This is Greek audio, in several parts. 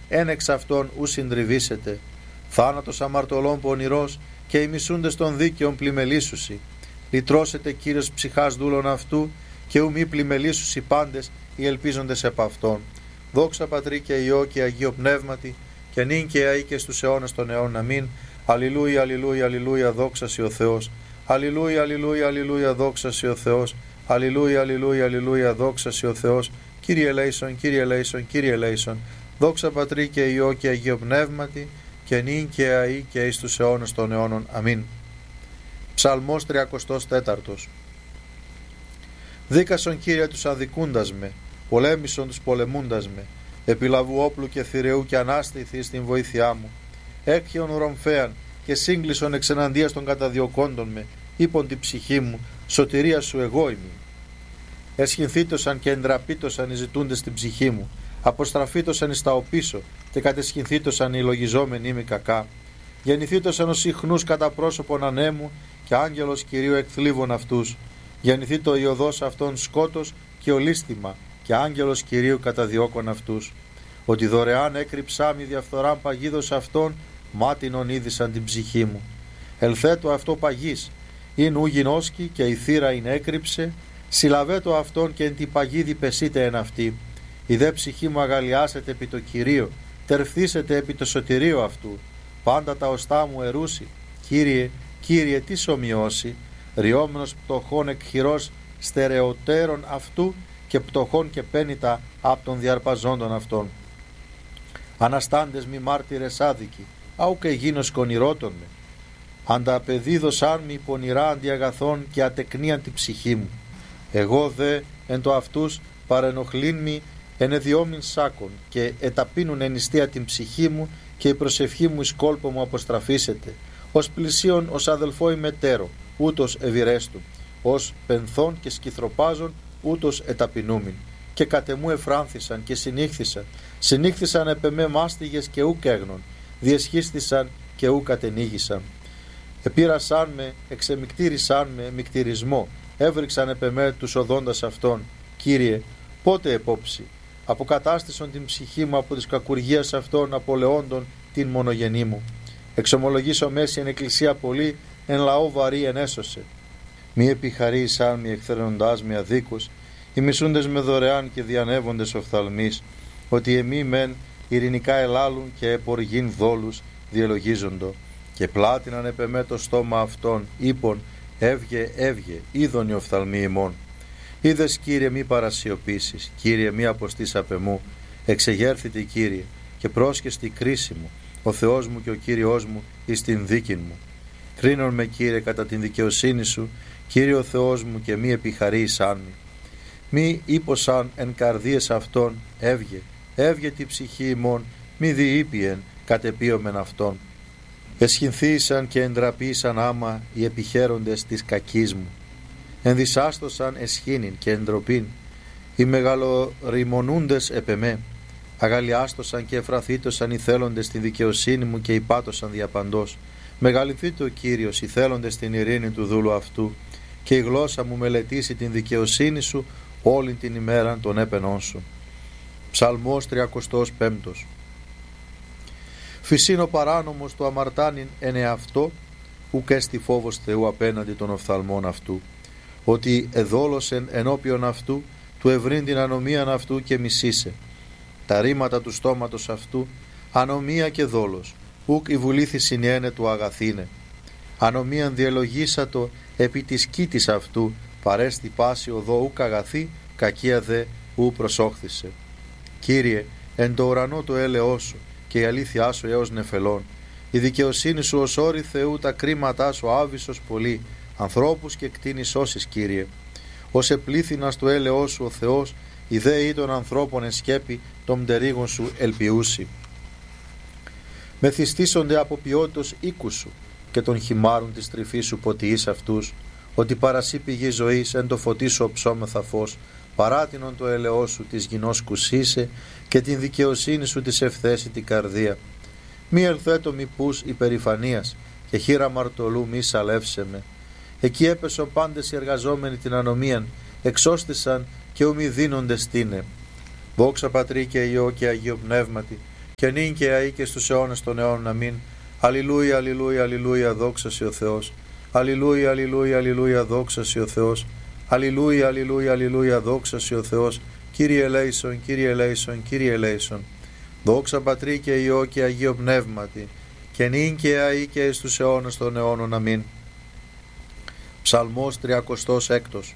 εν εξ αυτών ου συντριβήσετε. Θάνατος αμαρτωλών πονηρός και οι μισούντες των δίκαιων πλημελήσουσι. Λυτρώσετε Κύριος ψυχάς δούλων αυτού και ου μη πλημελήσουσι πάντες οι ελπίζοντες επ' αυτόν. Δόξα Πατρί και Υιό και Αγίο Πνεύματι και νυν και αεί και στους αιώνας των αιώνων. Αμήν. Αλληλούια, αλληλούια, αλληλούια, δόξα σοι ο Θεός. Αλληλούια, αλληλούια, αλληλούια, δόξα σοι ο Θεός. Αλληλούια, αλληλούια, αλληλούια, δόξα σοι ο Θεός. Κύριε ελέησον, Κύριε ελέησον, Κύριε ελέησον. Δόξα Πατρί και Υιό και Αγίο Πνεύματι και νυν και αεί και εις τους αιώνας των αιώνων. Αμήν. Ψαλμός 34. Δίκασον Κύριε τους αδικούντας με, πολέμησον τους πολεμούντας με, επιλαβού όπλου και θηρεού και ανάστηθη στην βοήθειά μου. Έκχιον ρομφέαν και σύγκλισον εξεναντίας των καταδιωκόντων με, είπον την ψυχή μου, σωτηρία σου εγώ ημί. Εσχυνθήτωσαν και εντραπήτωσαν οι ζητούντες την ψυχή μου, αποστραφήτωσαν εις τα οπίσω και κατεσχυνθήτωσαν οι λογιζόμενοι μη κακά. Γεννηθήτωσαν ως συχνούς κατά πρόσωπον ανέμου και άγγελος Κυρίου εκθλίβων αυτούς. Γεννηθεί το ιωδός αυτών σκότος και ολίσθημα και άγγελος Κυρίου καταδιώκων αυτούς. Ότι δωρεάν έκρυψά μη διαφθοράν παγίδος αυτών, μάτινον είδησαν την ψυχή μου. Ελθέτω αυτό παγής, ειν ου γινώσκει και η θύρα ειν έκρυψε, συλλαβέτω αυτόν και εν τη παγίδη πεσείτε εν αυτή. Η δε ψυχή μου αγαλιάσετε επί το Κυρίο, τερφθήσετε επί το σωτηρίο αυτού. Πάντα τα οστά μου ερούσι, Κύριε, Κύριε, τι σομοιώσει, ριόμενος πτωχών εκχειρός στερεωτέρων αυτού και πτωχών και πένητα απ' των διαρπαζόντων αυτών. Αναστάντες μη μάρτυρες άδικοι, άου και γίνος κονηρότων με. Ανταπεδίδωσάν μη πονηρά αντιαγαθών και ατεκνίαν τη ψυχή μου. Εγώ δε εν το αυτούς παρενοχλήν μη ενεδιόμην σάκων και εταπείνουν εν ιστία την ψυχή μου και η προσευχή μου εις κόλπο μου αποστραφήσετε. Ως πλησίον ως αδελφό ημετέρω, ούτως ευηρέστου, ως πενθών και σκυθροπάζων, ούτως εταπεινούμην. Και κατεμού εφράνθησαν και συνήχθησαν επ' εμέ μάστιγες και ούκ έγνων, διεσχίστησαν και ούκ κατενίγησαν. Επήρασάν με, εξεμικτήρισαν με μικτηρισμό, έβριξαν επ' εμέ τους οδόντας αυτών. Κύριε, πότε επόψη, αποκατάστησον την ψυχή μου από της κακουργίας αυτών απολεόντων την μονογενή μου. Εξομολογήσω μέση εν εκκλησία πολύ, εν λαό βαρύ ενέσωσε. Μη επιχαρήσαν μη εκθρενοντάς με αδίκους, οι μισούντες με δωρεάν και διανεύοντες οφθαλμείς, ότι εμεί μεν ειρηνικά ελάλουν και εποργήν δόλους διελογίζοντο. Και πλάτιναν επ' εμέ το στόμα αυτών, είπον, έβγε, έβγε, είδον οι οφθαλμοί ημών. Είδες Κύριε μη παρασιωπήσεις, Κύριε μη αποστείς απ' εμού, εξεγέρθητη Κύριε και πρόσκεστη κρίση μου, ο Θεός μου και ο Κύριος μου εις την δίκην μου. Κρίνον με Κύριε κατά την δικαιοσύνη σου, Κύριε ο Θεός μου και μη επιχαρείσαν μη. Μη ύποσαν εν καρδίες αυτών, έβγε, έβγε τη ψυχή ημών, μη διείπιεν κατεπίωμεν αυτών. Εσχυνθήσαν και εντραπήσαν άμα οι επιχαίροντες της κακής μου. Ενδυσάστοσαν εσχήνην και εντροπήν, οι μεγαλοριμονούντες επ' εμέ. Αγαλιάστοσαν και εφραθήτωσαν οι θέλοντες τη δικαιοσύνη μου και υπάτωσαν διαπαντός. Μεγαλυνθείτε ο Κύριος οι θέλοντες την ειρήνη του δούλου αυτού και η γλώσσα μου μελετήσει την δικαιοσύνη σου όλη την ημέρα των έπαινών σου. Ψαλμός 35. Φυσίν ο παράνομος του αμαρτάνειν εν εαυτό, ουκ έστι φόβος Θεού απέναντι των οφθαλμών αυτού, ότι εδόλωσεν ενώπιον αυτού, του ευρύν την ανομίαν αυτού και μισήσε. Τα ρήματα του στόματος αυτού, ανομία και δόλος, ουκ η βουλήθη συνιένε του αγαθήνε. Ανομίαν διελογήσατο επί της κήτης αυτού, παρέστη πάση οδό ουκ αγαθή, κακία δε ου προσόχθησε. Κύριε, εν το ουρανό το έλεό σου και η αλήθειά σου έως νεφελών, η δικαιοσύνη σου ως όρη Θεού, τα κρίματά σου άβυσσος πολύ, ανθρώπους και κτίνη σώσεις Κύριε. Ως επλήθυνας του έλεό σου ο Θεός, οι δέοι των ανθρώπων εν σκέπη των μτερίγων σου ελπιούσι. Μεθυστήσονται από ποιότητος οίκου σου και των χυμάρων της τρυφής σου ποτιείς αυτούς, ότι παρασύ πηγή ζωής εν το φωτί σου οψόμεθα φως, παράτινον το έλεό σου της γινός κουσίσε και την δικαιοσύνη σου της ευθέσει την καρδία. Μη ελθέτω μη πούς υπερηφανίας και χείρα μαρτωλού μη σαλεύσε με. Εκεί έπεσον πάντες οι εργαζόμενοι την ανομίαν, εξώστησαν και ου μη δίνονται στήνε. Δόξα Πατρί και Υιό και Αγίο Πνεύματι, και νυν και αεί και στους αιώνες των αιώνων. Αμήν. Αλληλούια, αλληλούια, αλληλούια, δόξα σοι ο Θεός. Αλληλούια, αλληλούια, αλληλούια, δόξα σοι ο Θεός. Αλληλούια, αλληλούια, αλληλούια, δόξα σοι ο Θεός. Κύριε ελέησον, Κύριε ελέησον, Κύριε ελέησον. Δόξα Πατρί και Υιό και Αγίο Πνεύματι, και νυν και αεί και εις τους αιώνες των αιώνων. Αμήν. Ψαλμός 36.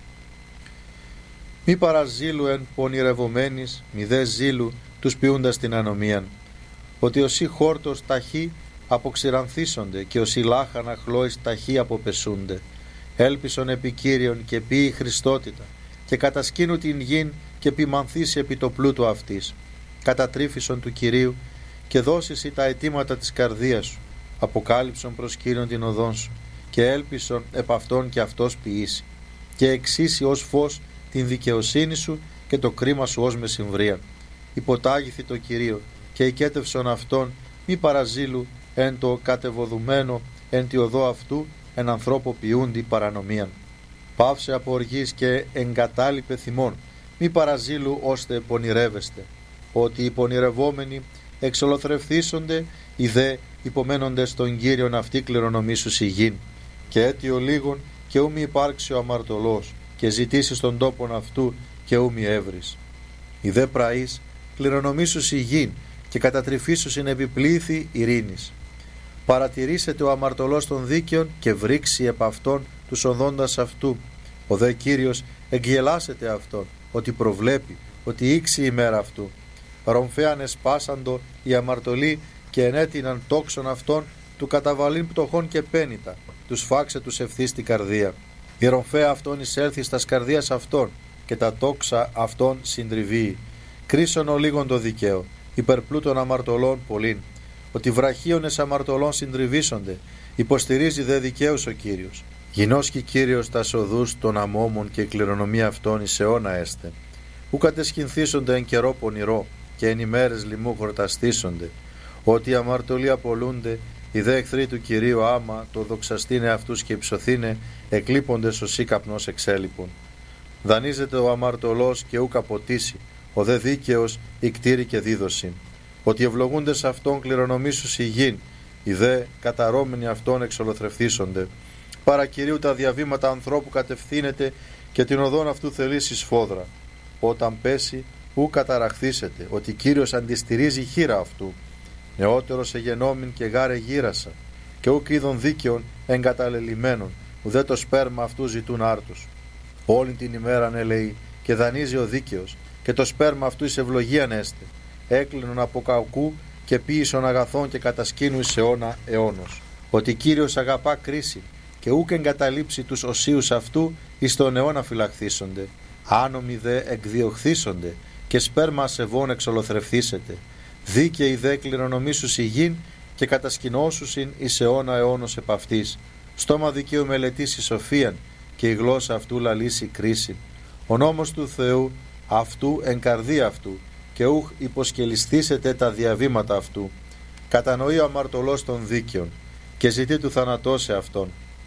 Μη παραζήλου εν πονηρευομένης, μη δε ζήλου τους ποιούντας την ανομίαν. Ότι όσοι χόρτος ταχύ αποξηρανθίσονται και όσοι λάχανα χλώης ταχύ αποπεσούνται. Έλπισον επί Κύριον και ποιη Χριστότητα και κατασκήνου την γην και ποιμανθήσει επί το πλούτο αυτής. Κατατρίφησον του Κυρίου και δώσισι τα αιτήματα της καρδίας σου. Αποκάλυψον προς Κύριον την οδόν σου και έλπισον επ' αυτόν και αυτός ποιήσει. Και εξήσει ως φως την δικαιοσύνη σου και το κρίμα σου ως μεσημβρία. Υποτάγηθη το Κυρίο και οικέτευσον αυτόν, μη παραζήλου εν το κατεβοδουμένο εν τη οδό αυτού εν ανθρώπο ποιούντι παρανομίαν. Πάυσε από οργής και εγκατάλειπε θυμών, μη παραζήλου ώστε πονηρεύεστε. Ότι οι πονηρευόμενοι εξολοθρευθήσονται, οι δε υπομένοντες στον Κύριον αυτοί κληρονομήσους η γην. Και αίτιο λίγον και ου μη υπάρξει ο αμαρτωλός, και ζητήσει στον τόπον αυτού και ου μη έβρις. Οι δε πραείς κληρονομήσους η γην και κατατριφήσους είναι επιπλήθη ειρήνης. Παρατηρήσετε ο αμαρτωλός των δίκαιων και βρήξει επ' αυτόν τους οδόντας αυτού. Ο δε Κύριος εγγελάσετε αυτόν, ότι προβλέπει, ότι ήξει η μέρα αυτού. Ρομφέαν εσπάσαντο οι αμαρτωλοί και ενέτειναν τόξον αυτών του καταβαλήν πτωχών και πένητα, τους φάξε τους ευθύ στην καρδία. Η ρομφαία αυτών εισέλθει στας καρδίας αυτών και τα τόξα αυτών συντριβεί. Κρίσον ο λίγον το δικαίο, υπερπλούτων αμαρτωλών πολλήν. Ότι βραχίονες αμαρτωλών συντριβήσονται, υποστηρίζει δε δικαίους ο Κύριος. Γινώσκει Κύριος τας οδούς των αμόμων και η κληρονομία αυτών εις αιώνα έστε. Ου κατεσχυνθήσονται εν καιρό πονηρό και εν ημέρες λοιμού χορταστήσονται. Ότι οι αμαρτωλοί απολούνται, οι δε εχθροί του Κυρίου άμα το δοξαστήνε αυτούς και υψωθήνε, εκλείποντες ως ήκαπνος εξέλιπων. Δανείζεται ο αμαρτωλός και ου καποτήσει, ο δε δίκαιος ικτήρη και δίδωση. Ότι ευλογούντες αυτόν κληρονομήσους η γην, οι δε καταρώμενοι αυτόν εξολοθρευθήσονται. Παρακυρίου τα διαβήματα ανθρώπου κατευθύνεται και την οδόν αυτού θελήσει σφόδρα. Όταν πέσει, ου καταραχθήσετε, ότι Κύριος αντιστηρίζει χείρα αυτού. Νεότερος εγενόμην και γάρε γύρασα, και ουκ είδων δίκαιων εγκαταλελειμμένων, ουδέ το σπέρμα αυτού ζητούν άρτους. Όλη την ημέραν ελεεί και δανείζει ο δίκαιος, και το σπέρμα αυτού εις ευλογίαν έστε. Έκλεινον από κακού και ποίησον αγαθών και κατασκήνου εις αιώνα αιώνος. Ότι Κύριος αγαπά κρίση, και ούκ εγκαταλείψει τους οσίους αυτού εις τον αιώνα φυλαχθήσονται. Άνομοι δε εκδιωχθήσονται, και σπέρμα ασεβών εξολοθρευθήσετε. Δίκαιοι δε κληρονομήσους η γην και κατασκηνώσουσιν εις αιώνα αιώνος επ' αυτής. Στόμα δικαίου μελετήσει σοφίαν και η γλώσσα αυτού λαλήσει κρίση. Ο νόμος του Θεού αυτού εν καρδία αυτού και ούχ υποσκελιστήσετε τα διαβήματα αυτού. Κατανοεί ο αμαρτωλός των δίκαιων και ζητεί του θανατώσε αυτόν.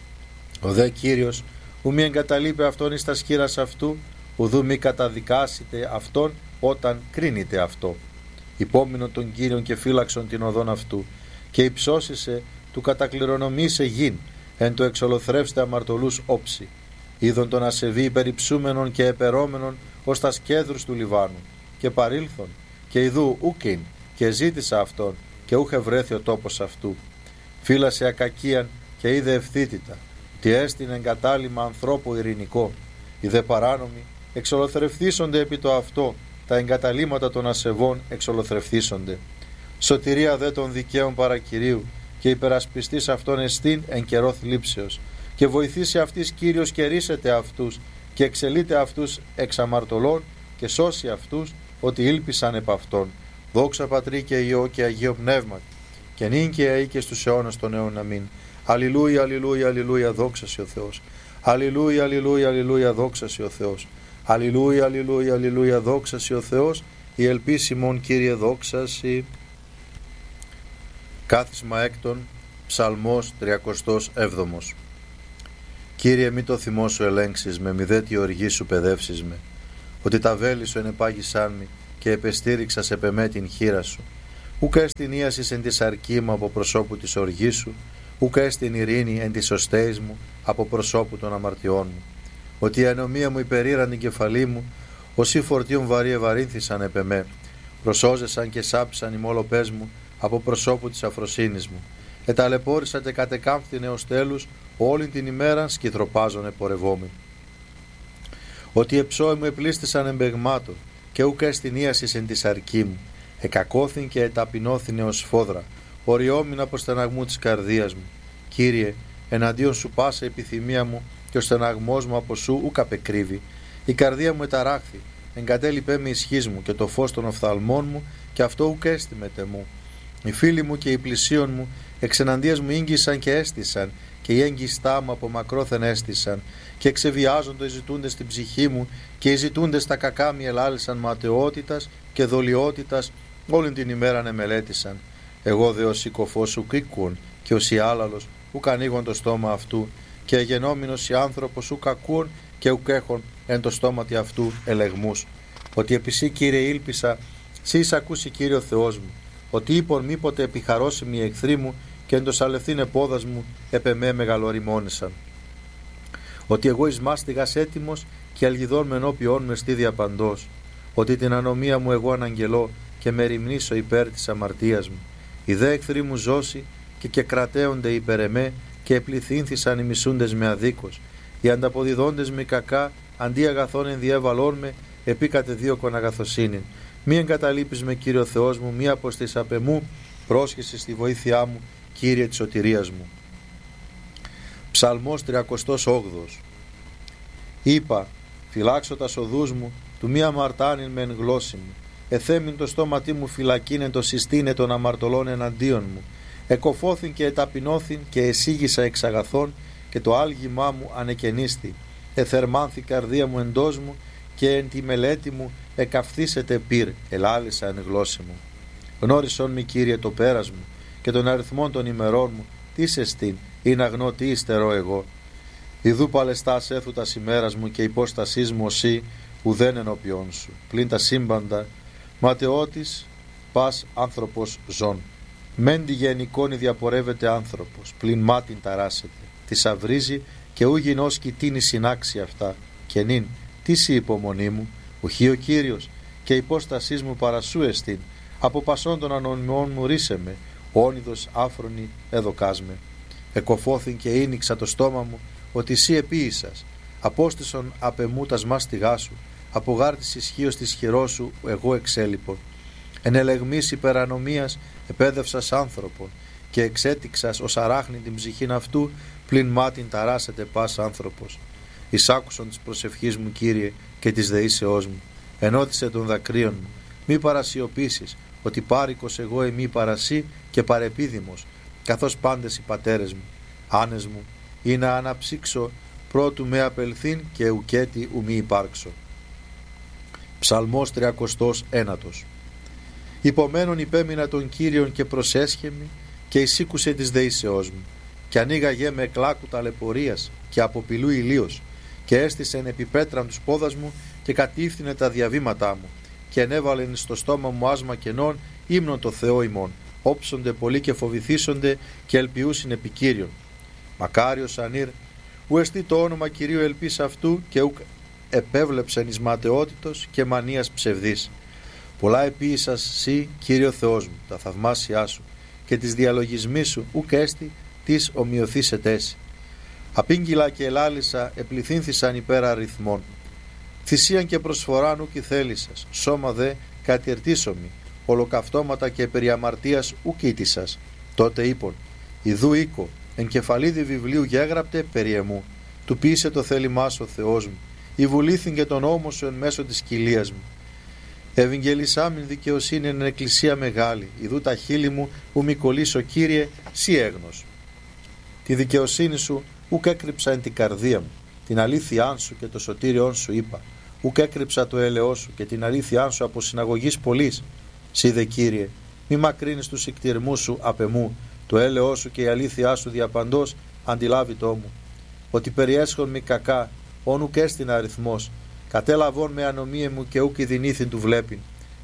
Ο δε Κύριος ου μη εγκαταλείπει αυτόν εις τα σκύρας αυτού, ουδού μη καταδικάσετε αυτόν όταν κρίνεται αυτό. Υπόμεινον τον Κύριον και φύλαξον την οδόν αυτού και υψώσισε του κατακληρονομήσε γην εν το εξολοθρεύστε αμαρτωλούς όψη. Είδον τον ασεβή υπερυψούμενον και επερόμενον ως τα σκέδρους του Λιβάνου και παρήλθον και ιδού ούκιν και ζήτησα αυτόν και ούχε βρέθη ο τόπος αυτού. Φύλασε ακακίαν και είδε ευθύτητα ότι έστειν εγκατάλημα ανθρώπου ειρηνικό. Οι δε παράνομοι εξολοθρευθήσονται επί το αυτό, τα εγκαταλείμματα των ασεβών εξολοθρευθήσονται. Σωτηρία δε των δικαίων παρακυρίου και υπερασπιστής αυτών εστίν εν καιρό θλίψεως και βοηθήσει αυτής Κύριος και ρίσετε αυτούς και εξελείται αυτούς εξ αμαρτωλών και σώσει αυτούς ότι ήλπισαν επ' αυτόν. Δόξα Πατρί και Υιό και Αγίο Πνεύματι και νυν και αεί και στους αιώνας των αιώνων. Αμήν. Αλληλούια, αλληλούια, αλληλούια, δόξα σοι ο Θεός. Αλληλούια, αλληλούια, αλληλούια, δόξα σοι ο Θεός. Αλληλούια, αλληλούια, αλληλούια, δόξα σοι ο Θεός. Η ελπίσιμον Κύριε δόξα σοι. Κάθισμα έκτον, Ψαλμός 37. Κύριε, μη το θυμό σου ελέγξεις με, μη δε τη οργή σου παιδεύσεις με. Ότι τα βέλη σου ενεπάγησάν μη και επεστήριξα σε πεμέ την χείρα σου. Ούκ έστιν ίασις εν τη σαρκή μου από προσώπου της οργής σου, ούκ έστιν ειρήνη εν της οστέης μου από προσώπου των αμαρτιών μου. Ότι η ανομία μου υπερήραν την κεφαλή μου, όσοι φορτίων βαρύ ευαρύνθησαν επ' εμέ, προσώζεσαν και σάψαν οι μόλοπές μου από προσώπου της αφροσύνης μου. Εταλαιπώρησα και κατεκάμφθην έως τέλους, όλη την ημέρα σκυθροπάζον επορευόμην. Ότι εψώοι μου επλήστησαν εμπεγμάτων, και ούκ έστιν ίασις εν τη σαρκή μου, εκακώθην και εταπεινώθην έως φόδρα, οριόμην από στεναγμού της καρδίας μου. Κύριε, εναντίον σου πάσα επιθυμία μου, και ο στεναγμός μου από σου ούκ απεκρύβει. Η καρδία μου εταράχθη, εγκατέλειπέ με ισχύς μου, και το φως των οφθαλμών μου, και αυτό ούκ έστιμεται μου. Οι φίλοι μου και οι πλησίον μου εξεναντίας μου ήγγισαν και έστησαν, και οι έγκιστά μου από μακρόθεν έστησαν, και εξεβιάζοντο οι ζητούντες την ψυχή μου, και οι ζητούντες τα κακά μη ελάλησαν ματαιότητας και δολιότητας, όλη την ημέραν εμελέτησαν. Εγώ δε ως οικοφός ουκ οίκουον, και ως η άλαλος ουκ ανοίγον το στόμα αυτού, και εγενόμενος η άνθρωπος ουκ ακούον, και ουκ έχων εν το στόματι αυτού ελεγμούς. Ότι επί σύ, Κύριε, ήλπισα, σύ εισακούσι, Κύριο Θεός μου, ότι είπον μήποτε επιχαρώσιμοι οι εχθροί μου, και εν το σαλευθήν επόδας μου επ' εμέ μεγαλοριμόνησαν. Ότι εγώ εις μάστιγας έτοιμος, και αλγιδών με ενώπιόν με στή διαπαντός. Ότι την ανομία μου εγώ αναγγελώ, και με ρημνήσω υπέρ της αμαρτίας μου. Οι δε εχθροί μου ζώσει, και κρατέονται υπέρ εμέ, και επληθύνθησαν οι μισούντες με αδίκως. Οι ανταποδιδόντες με κακά, αντί αγαθών ενδιέβαλών με, επί κατεδίωκον αγαθοσύνην. Μη εγκαταλείπεις με, Κύριο Θεός μου, μη αποστείς απ' εμού, πρόσχεσαι στη βοήθειά μου, Κύριε της σωτηρίας μου. Ψαλμός 38. Είπα, φυλάξω τα οδούς μου, του μη αμαρτάνειν μεν γλώσσι μου. Εθέμην το στόματί μου φυλακίνεν το συστήνε των αμαρτωλών εναντίον μου. Εκοφώθην και εταπεινώθην και εσύγησα εξ αγαθών, και το άλγημά μου ανεκαινίστη. Εθερμάνθη καρδία μου εντός μου, και εν τη μελέτη μου εκαυθήσετε πυρ, ελάλησα εν γλώσση μου. Γνώρισον μη, Κύριε, το πέρας μου, και των αριθμών των ημερών μου, τι σε στήν, ή να γνώ τι υστερώ εγώ. Ιδού παλαιστάς έθου τα ημέρας μου, και υπόστασής μου οσί, ουδέν ενώπιόν σου. Πλην τα σύμπαντα, ματαιώτης πας άνθρωπος ζών. Μεν τη γενικόνη διαπορεύεται άνθρωπος, πλην μάτιν ταράσεται. Τη αυρίζει, και ου γινός κοιτίνει συνάξει αυτά. Και νυν, τι σοι υπομονή μου, ουχή ο Κύριος, και υπόστασής μου παρασού εστίν. Από πασών των ανωνυμών μου ρίσε με, όνειδος άφρονη εδοκάς με. Εκοφώθην και ίνιξα το στόμα μου, ότι σύ επίησας. Απόστησον απ' εμού τα σμάστιγά σου, από γάρτης ισχύος της χειρός σου εγώ εξέλιπον. Εν ελεγμής υπερανομίας επέδευσας άνθρωπον, και εξέτηξας ως αράχνη την ψυχήν αυτού, πλην μάτιν ταράσεται πας άνθρωπος. Εισάκουσον της προσευχής μου, Κύριε, και της δεήσεώς μου. Ενώτισε των δακρύων μου. Μη παρασιωπήσεις, ότι πάρικος εγώ εμεί παρασύ και παρεπίδημος, καθώς πάντες οι πατέρες μου. Άνες μου, ή να αναψύξω πρώτου με απελθύν, και ουκέτι ου μη υπάρξω. Ψαλμός 39. Υπομένων υπέμεινα τον Κύριον, και προσέσχεμη, και εισήκουσε της δεήσεώς μου. Και ανοίγαγε με εκλάκου ταλαιπωρίας, και αποπηλού ηλίος, και έστησεν επί πέτραν τους πόδας μου, και κατήφθηνε τα διαβήματά μου, και ενέβαλεν στο στόμα μου άσμα κενών, ύμνον το Θεό ημών. Όψονται πολλοί και φοβηθήσονται, και ελπιούσιν επί Κύριον. Μακάριος ανήρ, ου εστί το όνομα Κυρίου ελπίς αυτού, και ουκ επέβλεψεν εις ματαιότητος και μανίας ψευδής. Πολλά επίησας σύ, Κύριο Θεός μου, τα θαυμάσια σου, και τις διαλογισμοί σου ουκ έστι τις ομοιωθήσετες. Απήγγυλα και ελάλησα, επληθύνθησαν υπέρ αριθμών. Θυσίαν και προσφοράν ουκ ηθέλησας, σώμα δε κατηρτήσομη, ολοκαυτώματα και περί αμαρτίας ουκ ήτησας. Τότε είπον, ιδού οίκο, εν κεφαλίδι βιβλίου γέγραπτε περί εμού. Του ποιήσε το θέλημά σου ο Θεός μου, η βουλήθην και τον νόμο σου εν μέσω της κοιλίας μου. Ευαγγελισάμιν δικαιοσύνη εν εκκλησία μεγάλη, ιδού τα χείλη μου ου μη κολλήσω, Κύριε, σύ έγνος. Τη δικαιοσύνη σου ουκ έκρυψα εν την καρδία μου, την αλήθειά σου και το σωτήριόν σου είπα. Ουκ έκρυψα το έλεό σου και την αλήθειά σου από συναγωγής πολλής. Σύ δε, Κύριε, μη μακρύνεις τους ικτηρμούς σου απ' εμού, το έλεό σου και η αλήθειά σου διαπαντός αντιλάβητό μου. Ότι περιέσχον μη κακά, όν ουκ έστιν αριθμός, κατέλαβον με ανομία μου και ουκ ειδηνήθην του βλέπειν.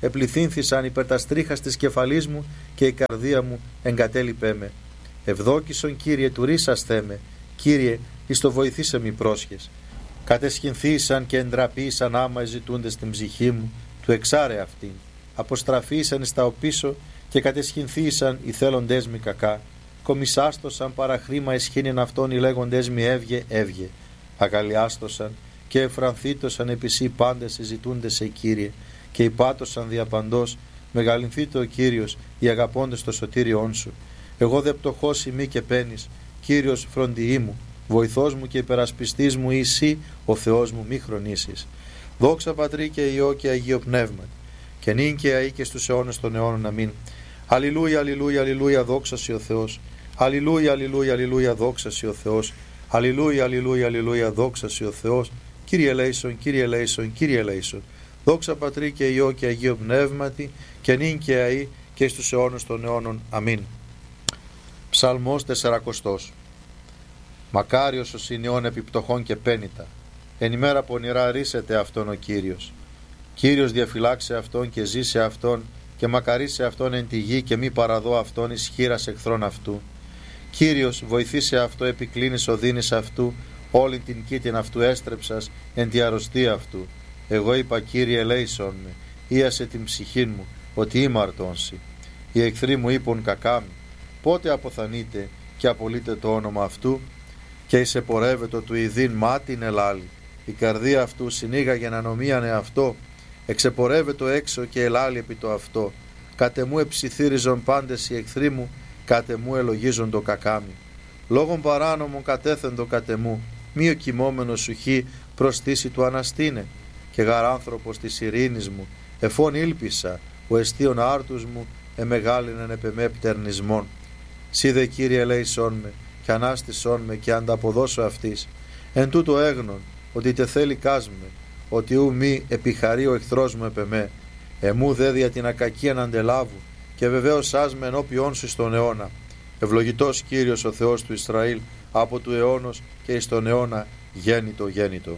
επληθύνθησαν υπέρ τα στρίχας της κεφαλής μου και η καρδία μου εγκατέλειπέ με. Ευδόκησον, Κύριε, του ρίσας θέμε, Κύριε, εις το βοηθήσε μη πρόσχες. Κατεσχυνθήσαν και εντραπήσαν άμα ζητούντες την ψυχή μου, του εξάρε αυτήν. Αποστραφήσαν στα οπίσω και κατεσχυνθήσαν οι θέλοντές μη κακά. Κομισάστοσαν παραχρήμα εσχήνην αυτών οι λέγοντές μη έβγε, έβγε. Αγαλιάστοσαν και εφρανθήτωσαν επισή πάντες ζητούντες σε Κύριε, και υπάτωσαν διαπαντός, μεγαλυνθείτε ο Κύριος, οι αγαπώντες το σωτήριόν σου. Εγώ δε πτωχός ημί και πένης, Κύριος φροντιή μου, βοηθός μου και υπερασπιστής μου εσύ, ο Θεός μου, μη χρονίσεις. Δόξα Πατρί και Υιό και Αγίο Πνεύμα, και νυν και αεί και στους αιώνες των αιώνων. Αμήν. Αλληλούια, αλληλούια, αλληλούια, δόξα σοι ο Θεός. Αλληλούια, αλληλούια, αλληλούια, δόξα σοι ο Θεός. Αλληλούια, αλληλούια, αλληλούια, δόξα σοι ο Θεός. Κύριε ελέησον, Κύριε ελέησον, Κύριε ελέησον. Δόξα Πατρί και Υιό και Αγίο Πνεύματι, και νυν και αεί και στους αιώνες των αιώνων. Αμήν. Ψαλμός 40. Μακάριος ο συνειών επιπτωχών και πένητα. Εν ημέρα πονηρά ρίσεται αυτόν ο Κύριος. Κύριος διαφυλάξε αυτόν και ζήσε αυτόν, και μακαρίσε αυτόν εν τη γη, και μη παραδώ αυτόν εις χείρας εχθρών αυτού. Κύριος βοηθήσε αυτό, επικλίνεις οδύνης αυτού, όλη την κήτην αυτού έστρεψας εν τη αρρωστία αυτού. Εγώ είπα, Κύριε, ελέησον με, ίασε την ψυχήν μου, ότι είμαι αρτώνση. Οι εχθροί μου είπουν κακά μου. Πότε αποθανείτε και απολύτε το όνομα αυτού, και εισεπορεύετο του ιδίν μάτιν ελάλη. Η καρδία αυτού συνήγαγεν ανομίαν εαυτό, εξεπορεύετο έξω και ελάλη επί το αυτό. Κάτε μου εψιθύριζον πάντες οι εχθροί μου, κάτε μου ελογίζον το κακάμι. Λόγων παράνομων κατέθεντο κάτε μου, μη ο κοιμόμενος σου χει προστήσει του αναστήνε. Και γαράνθρωπος της ειρήνης μου, εφών ήλπισα, ο εστίον άρτους μου, εμεγάλινεν επεμέ πτερνισμόν. Σύ δε, Κύριε, ελέησόν με, και ανάστησόν με, και ανταποδώσω αυτής. Εν τούτο έγνον, ότι τε θέλει κάσμε, ότι ου μη επιχαρεί ο εχθρός μου επεμέ. Εμού δε δια την ακακίαν αντελάβου, και βεβαίως άσμε ενώπιόν σου στον αιώνα. Ευλογητός Κύριος ο Θεός του Ισραήλ, από του αιώνος και εις τον αιώνα γέννητο γέννητο.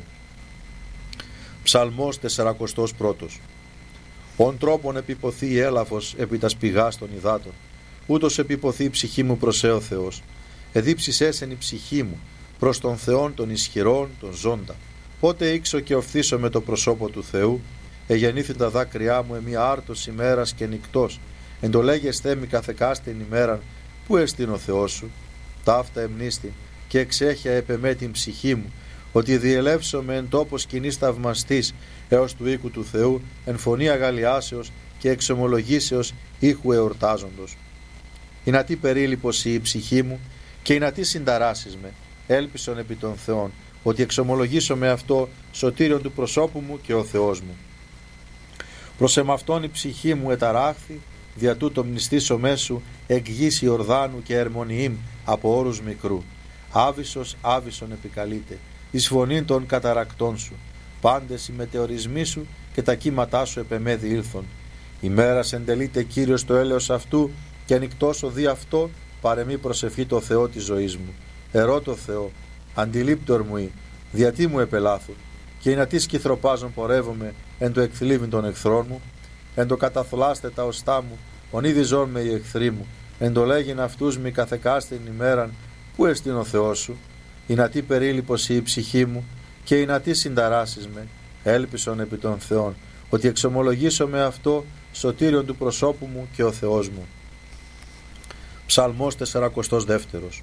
Ψαλμός 41. Ον τρόπον επιποθεί η έλαφος επί τας πηγάς των υδάτων, ούτως επιποθεί η ψυχή μου προς ο Θεός. Εδίψησέσεν η ψυχή μου προς τον Θεόν των ισχυρών, τον ζώντα. Πότε ήξω και οφθήσω με το προσώπο του Θεού, εγεννήθη τα δάκρυά μου εμία άρτος ημέρας και νυκτός. Εν το λέγεσθέ μη καθεκάστην ημέραν, πού εστίν ο Θεός σου. Ταύτα εμνίστην και εξέχεια επεμέ την ψυχή μου, ότι διελεύσομαι εν τόπο σκηνής θαυμαστής έως του οίκου του Θεού, εν φωνή αγαλιάσεως και εξομολογήσεως ήχου εορτάζοντος. Ινατί περίληπος η ψυχή μου, και ινατί συνταράσεις με, έλπισον επί των Θεών, ότι εξομολογήσω με αυτό σωτήριον του προσώπου μου και ο Θεός μου. Προς εμαυτόν η ψυχή μου εταράχθη, δια τούτο μνηστήσω μέσου εκ γης Ιορδάνου και ερμονιήμ από όρους μικρού. Άβυσσος άβυσσον επικαλείται, εις φωνήν των καταρακτών σου. Πάντες οι μετεωρισμοί σου και τα κύματά σου επεμέδι ήλθον. Ημέρας εντελείται Κύριος το έλεος αυτού, και ανοιχτός οδεί αυτό, παρεμή προσευχή το Θεό της ζωής μου. Ερώτω Θεό, αντιλήπτορ μου ή, διατί μου επελάθουν, και εινατί σκυθροπάζον πορεύομαι εν το εκθλίβην των εχθρών μου, εν το καταθλάστε τα οστά μου, ονείδιζόν με οι εχθροί μου, εν το λέγειν αυτούς μη καθεκάστην ημέραν, πού εστίν ο Θεός σου. Ινατί περίληπος η ψυχή μου, και ινατί συνταράσεις με, έλπισον επί των Θεών, ότι εξομολογήσω με αυτό σωτήριον του προσώπου μου και ο Θεός μου. Ψαλμός 42.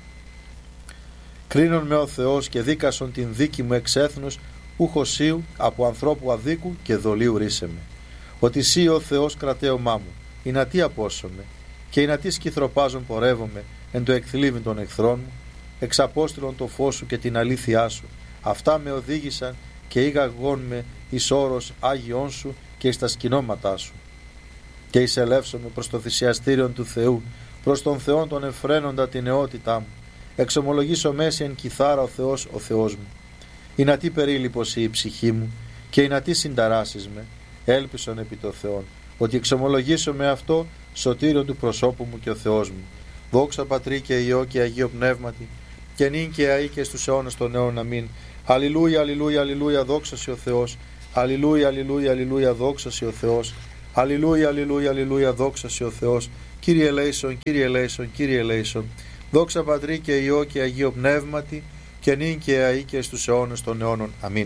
Κρίνον με ο Θεός και δίκασον την δίκη μου εξ έθνους, ουχοσίου από ανθρώπου αδίκου και δολίου ρίσε με. Ότι σύ ο Θεός κρατέωμά μου, ινατί απόσωμε, και ινατί σκυθροπάζον πορεύομαι εν το εκθλίβην των εχθρών μου, εξαπόστηλον το φως σου και την αλήθειά σου. Αυτά με οδήγησαν και ήγαγον με εις όρος Άγιον σου και εις τα σκηνώματά σου. Και εισελεύσομαι προς το θυσιαστήριον του Θεού, προς τον Θεόν τον εφραίνοντα την νεότητά μου. Εξομολογήσω μέση εν κιθάρα ο Θεός μου. Ινατί περίληπος η ψυχή μου, και ινατί συνταράσεις με, έλπισον επί το Θεόν, ότι εξομολογήσω με αυτό σωτήριον του προσώπου μου και ο Θεός μου. Δόξα Πατρί και Υιό και Αγίο Πνεύματι, και νυν και αεί και στους αιώνες των αιώνων. Αμήν. Αλληλούια, αλληλούια, αλληλούια, δόξα σοι ο Θεός. Αλληλούια, αλληλούια, αλληλούια, δόξα σοι ο Θεός. Αλληλούια, αλληλούια, αλληλούια, δόξα σε ο Θεός. Κύριε ελέησον, Κύριε ελέησον, Κύριε ελέησον. Δόξα Πατρί και Υιό και Αγίο Πνεύματι, και νυν και αεί και στους αιώνες των αιώνων. Αμήν.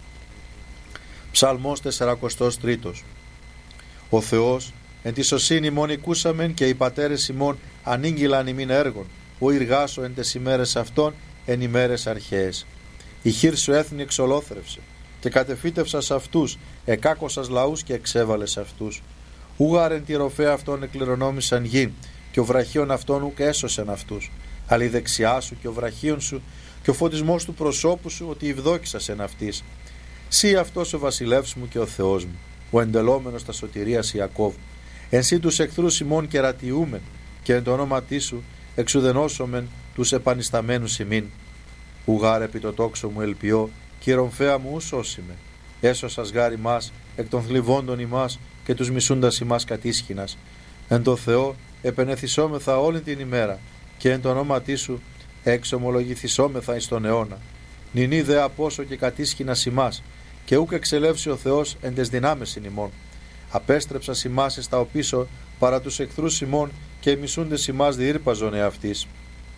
Ψαλμός 43. Ο Θεός εν τη σωσύνη ημών οικούσαμεν, και οι πατέρες ημών ανήγγυλαν ημίν έργων, ο ηργάσω εν τες ημέρες αυτών, εν ημέρες αρχαίες. Η χείρ σου έθνη εξολόθρευσε, και κατεφύτευσας αυτούς, εκάκωσας λαούς και εξέβαλες αυτούς. Ούγαρεν τη ροφέα αυτών εκληρονόμησαν γην, και ο βραχίων αυτών ουκ έσωσεν αυτούς. Αλλά η δεξιά σου και ο βραχίων σου και ο φωτισμός του προσώπου σου, ότι ευδόκησας εν αυτής. Σύ αυτός ο βασιλεύς μου και ο Θεός μου, ο εντελόμενος τα σωτηρίας Ιακώβ. Εν σύ τους εχθρούς ημών κερατιούμεν, και εν το ονόματί σου εξουδενώσομεν τους επανισταμένους ημίν. Ουγάρ επί το τόξο μου ελπιώ, και η ρομφαία μου ου σώσιμε. Έσωσας γάρ ημάς εκ των θλιβόντων ημάς, και τους μισούντας ημάς κατίσχυνας. Εν το Θεό επενεθυσόμεθα όλη την ημέρα, και εν το ονόματί σου εξομολογηθισόμεθα εις τον αιώνα. Νηνή δε απόσο και κατίσχυνας ημάς, και ούκ εξελεύσει ο Θεός εν τες δυνάμεσιν ημών. Απέστρεψας ημάς εις τα οπίσω παρά τους εχθρούς ημών, και οι μισούντες ημάς διήρπαζον εαυτής.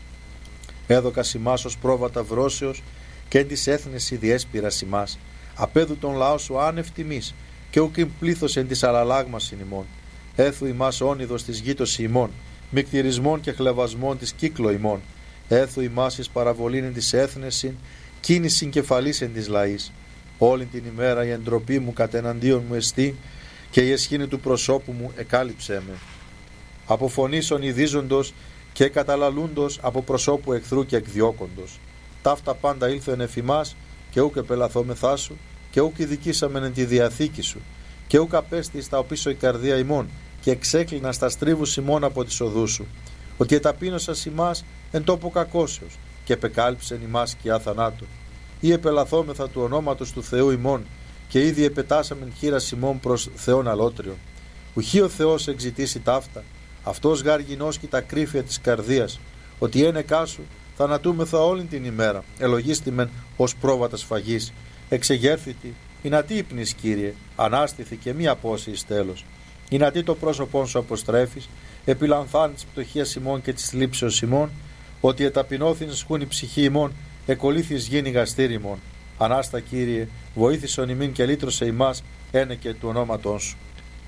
Έδωκας ημάς ως πρόβατα βρώσεως, και εν της έθνεση διέσπηρας ημάς. Απέδου τον λαό σου άνευ τιμής, και ούκ πλήθος εν της αλλαλάγμασιν ημών. Έθου ημάς όνειδος της γήτωση ημών, μικτηρισμών και χλεβασμών της κύκλο ημών. Έθου ημάς εις παραβολήν εν της έθνεσιν, κίνησιν κεφαλής εν της λαής. Όλη την ημέρα η εντροπή μου κατεναντίον μου εστί, και η εσχήνη του προσώπου μου εκάλυψέ με. Από φωνήσεων ειδίζοντος και καταλαλούντος, από προσώπου εχθρού και εκδιώκοντος. Ταύτα πάντα ήλθεν εφημάς, και ούκ επελαθόμεθά σου, και ούκ ειδικήσαμεν εν τη διαθήκη σου, και ούκ απέστη στα οπίσω η καρδία ημών, και εξέκλεινα στα στρίβους ημών από τις οδούς σου. Ότι εταπείνωσας ημάς εν τόπο κακώσεως, και επεκάλυψεν ημάς σκιά θανάτου. Ή επελαθόμεθα του ονόματος του Θεού ημών, και ήδη επετάσαμεν χείρας ημών προς Θεόν αλότριον. Ουχή ο Θεός εξητήσει ταύτα, αυτός γάρ γινώσκει τα κρύφια της καρδίας, ότι ένεκά σου θανατούμεθα όλη την ημέρα, ελογίστημεν ως πρόβατα σφαγής. Εξεγέρθητη, εινατί ύπνης Κύριε, ανάστηθη και μη απώσει εις τέλος. Εινατί το πρόσωπόν σου αποστρέφεις, επιλαμβάνει της πτωχίας ημών και της θλίψεως ημών, ότι εταπεινώθην σχούν η ψυχή ημών, εκολύθεις γίνει γαστήρι ημών. Ανάστα Κύριε, βοήθησον ημίν και λύτρωσε ημάς, ένε και του ονόματός σου.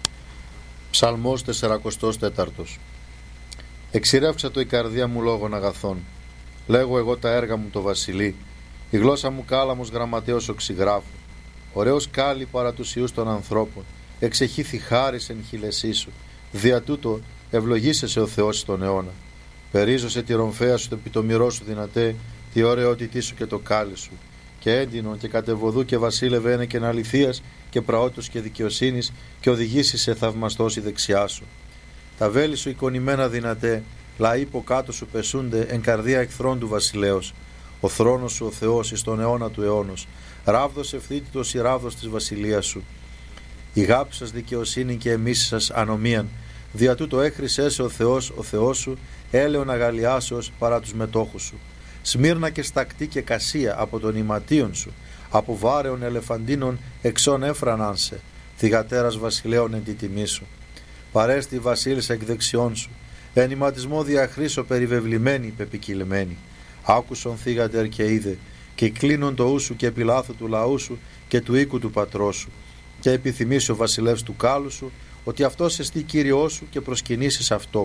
Ψαλμός 44. Εξηρεύξα το η καρδία μου λόγων αγαθών. Λέγω εγώ τα έργα μου το βασιλεί. Η γλώσσα μου κάλαμος γραμματέως οξυγράφου. Ωραίος κάλλη παρά τους ιούς των ανθρώπων. Εξεχήθη χάρις εν χειλεσί σου. Δια τούτο ευλογήσεσαι ο Θεός στον αιώνα. Περίζωσε τη ρομφαία σου, το επιτομηρό σου δυνατέ, τη ωραιότητή σου και το κάλλη σου. Και έντινον και κατεβοδού και βασίλευε είναι και αληθείας και πραότητος και δικαιοσύνης, και οδηγήσει σε θαυμαστός η δεξιά σου. Τα βέλη σου εικονημένα δυνατέ, λαοί που κάτω σου πεσούνται εν καρδία εχθρών του βασιλέως. Ο θρόνος σου ο Θεός εις τον αιώνα του αιώνος. Ράβδος ευθύτητος η ράβδος της βασιλείας σου. Η γάπη σας δικαιοσύνη και εμείς σας ανομίαν. Δια τούτο έχρισέ σε ο Θεός σου, έλεον αγαλιάσεως παρά τους μετόχους σου. Σμύρνα και στακτή και κασία από τον ηματίον σου, από βάρεων ελεφαντίνων εξών έφραναν σε, θυγατέρας βασιλέων εν τη τιμή σου. Παρέστη βασίλισσα εκ δεξιών σου, εν ηματισμό διαχρήσω περιβεβλημένη πεπικυλμένη. Άκουσον θύγατερ και είδε, και κλείνον το ούσου και επιλάθου του λαού σου και του οίκου του πατρός σου. Και επιθυμήσει ο βασιλεύς του κάλου σου, ότι αυτός εστί Κύριό σου, και προσκυνήσεις αυτό.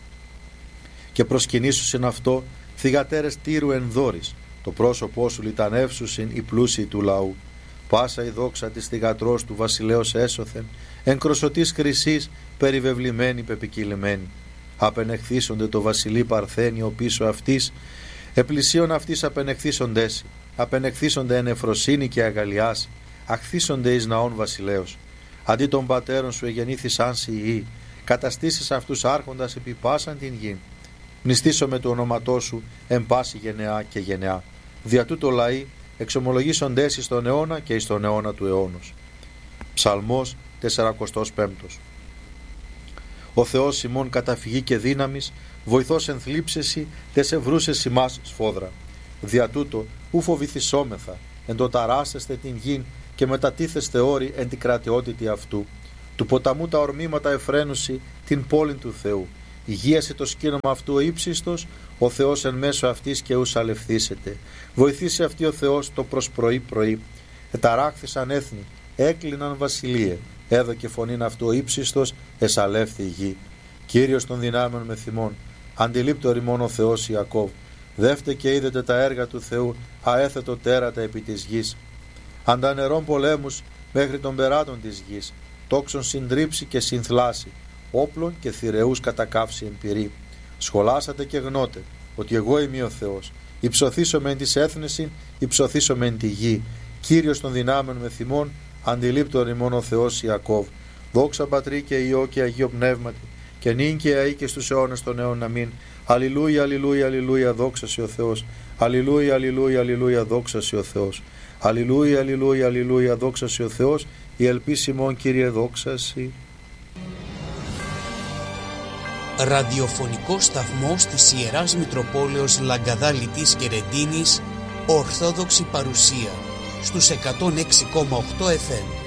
Και προσκυνήσουσιν αυτό θυγατέρες Τύρου εν δόρης, το πρόσωπό σου λιτανεύσουσιν οι πλούσιοι του λαού. Πάσα η δόξα της θυγατρός του βασιλέως έσωθεν, εν κροσωτής χρυσής περιβεβλημένη πεπικυλημένη. Απενεχθήσονται το βασιλεί Παρθένιο πίσω αυτής, επλησίων αυτής απενεχθήσοντες, απενεχθήσονται εν εφροσύνη και αγαλιάση, αχθήσονται εις ναών βασιλέως. Αντί των πατέρων σου εγεννήθησαν σοι, καταστήσεις αυτούς άρχοντας επί πάσαν την γη. Μνηστήσω με το όνοματό σου εν πάση γενεά και γενεά. Δια τούτο λαοί εξομολογήσοντες εις τον αιώνα και εις τον αιώνα του αιώνος. Ψαλμός 45. Ο Θεός ημών καταφυγή και δύναμης, βοηθός εν θλίψεση, τες ευρούσες ημάς σφόδρα. Δια τούτο ου φοβηθισόμεθα, εν το ταράσεστε την γην, και μετατίθεστε όροι εν την κρατιότητη αυτού. Του ποταμού τα ορμήματα εφραίνουσι την πόλη του Θεού. Υγείασε το σκήνωμα αυτού ο ύψιστος, ο Θεός εν μέσω αυτής και ους αλευθήσεται. Βοηθήσε αυτή ο Θεός το προς πρωί. Εταράχθησαν έθνη, έκλειναν βασιλείε. Έδωκε φωνήν αυτού ο ύψιστος, εσαλεύθη η γη. Κύριος των δυνάμεων με θυμών, αντιλήπτο ρημών ο Θεός Ιακώβ. Δεύτε και είδετε τα έργα του Θεού, αέθετο τέρατα επί της γης. Αντανερών πολέμους μέχρι των περάτων της γης, τόξων συντρίψει και συνθλάσει, όπλων και θηρεούς κατακάψει εμπειρή. Σχολάσατε και γνώτε ότι εγώ είμαι ο Θεός. Υψωθήσομαι εν της έθνεσιν, υψωθήσομαι εν τη γη. Κύριος των δυνάμεων με θυμών, αντιλήπτο ρημών ο Θεός Ιακώβ. Δόξα Πατρί και Υιό και Αγίο Πνεύματι, και νυν και αεί και στους αιώνες των αιώνων. Αμήν. Αλληλούια, αλληλούια, αλληλούια, δόξα σε ο Θεός. Αλληλούια, αλληλούια, αλληλούια, δόξα σε ο Θεός. Αλληλούια, αλληλούια, αλληλούια, δόξα σε ο Θεός. Η ελπίση ημών, Κύριε, δόξα σε. Ραδιοφωνικό σταθμός της Ιεράς Μητροπόλεως Λαγκαδά Λιτής και Ρεντίνης, Ορθόδοξη παρουσία στους 106,8 FM.